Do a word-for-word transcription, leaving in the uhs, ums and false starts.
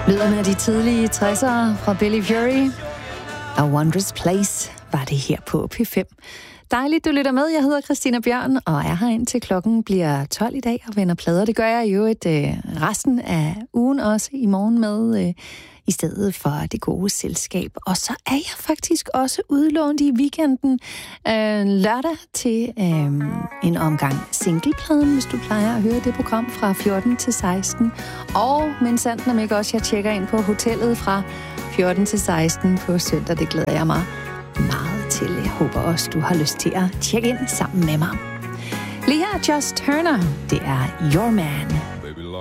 Lyder med de tidlige tressere fra Billy Fury. A Wondrous Place var det her på P fem. Dejligt, du lytter med. Jeg hedder Christina Bjørn, og er her indtil klokken bliver tolv i dag og vender plader. Det gør jeg jo et øh, resten af ugen også i morgen med, øh, i stedet for det gode selskab. Og så er jeg faktisk også udlånt i weekenden øh, lørdag til øh, en omgang singlepladen, hvis du plejer at høre det program fra fjorten til seksten. Og men sandt om ikke også, jeg tjekker ind på hotellet fra fjorten til seksten på søndag. Det glæder jeg mig meget til. Jeg håber også, du har lyst til at tjekke ind sammen med mig. Lige her, Just Turner. Det er Your Man.